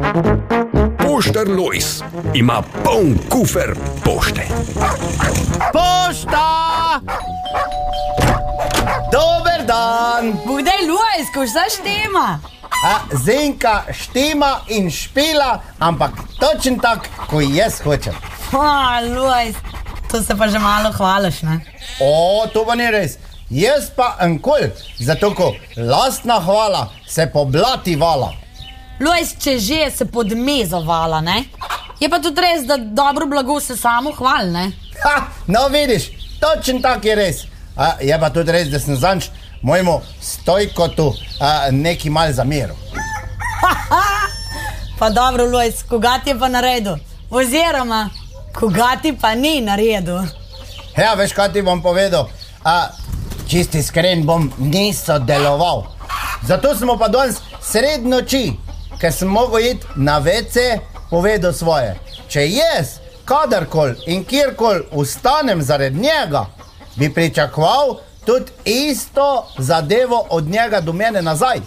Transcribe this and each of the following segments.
Poštar Lojz ima poln kufer pošte. Pošta! Dober dan! Bogdaj, Lojz, ko vsa štima. Zenka štima in špila, ampak točen tak, ko jaz hočem. Lojz, to se pa že malo hvališ, ne? To pa ni res. Jaz pa enkol, zato ko lastna hvala se po blati vala. Lojz, če že se podmezo vala, ne? Je pa tudi res, da dobro blago se samo hvali, ne? No vidiš, točen tak je res. Je pa tudi res, da sem zanč mojemu Stojkotu neki mal zameril. Pa dobro, Lojz, koga ti je pa naredil? Oziroma, koga ti pa ni naredil? Ja, veš, kaj ti bom povedal? Čisti iskren bom niso deloval. Zato smo pa danes sred noči, ker sem mogel iti na WC, povedal svoje. Če jaz kadarkoli in kjerkoli ustanem zaradi njega, bi pričakoval tudi isto zadevo od njega do mene nazaj.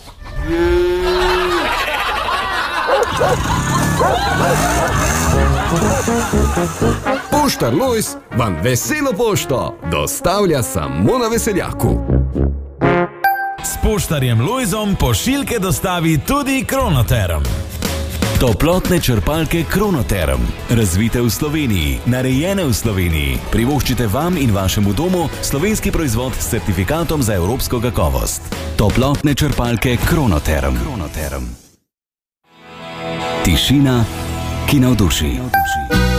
Poštar Lojz vam veselo pošto dostavlja samo na Veseljaku. S poštarjem Lojzom pošiljke dostavi tudi Kronoterm. Toplotne črpalke Kronoterm. Razvite v Sloveniji, narejene v Sloveniji. Privoščite vam in vašemu domu slovenski proizvod s certifikatom za evropsko kakovost. Toplotne črpalke Kronoterm. Tišina, ki navduši.